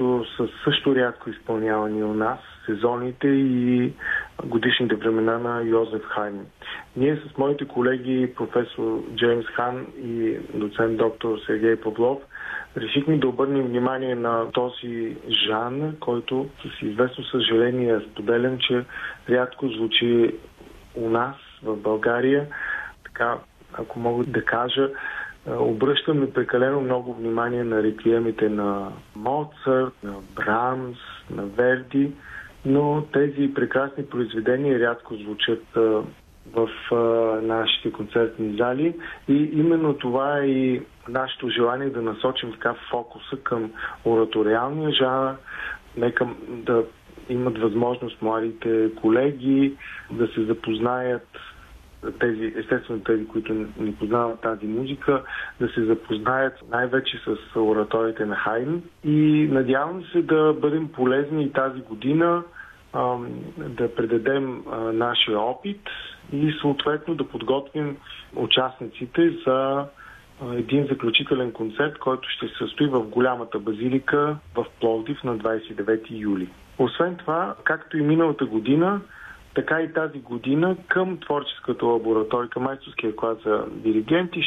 които са също рядко изпълнявани у нас, сезоните и годишните времена на Йозеф Хайдн. Ние с моите колеги, професор Джеймс Хан и доцент доктор Сергей Павлов, решихме да обърнем внимание на този жанр, който с известно съжаление споделям, че рядко звучи у нас в България. Така, ако мога да кажа, обръщаме прекалено много внимание на реквиемите на Моцарт, на Брамс, на Верди, но тези прекрасни произведения рядко звучат в нашите концертни зали и именно това е и нашето желание да насочим така фокуса към ораториалния жанр, нека да имат възможност младите колеги да се запознаят, естествено тези, които не познават тази музика, да се запознаят най-вече с ораториите на Хайдн и надявам се да бъдем полезни и тази година, да предадем нашия опит и съответно да подготвим участниците за един заключителен концерт, който ще се състои в голямата базилика в Пловдив на 29 юли. Освен това, както и миналата година, така и тази година към творческата лаборатория, към майсторския клас за диригенти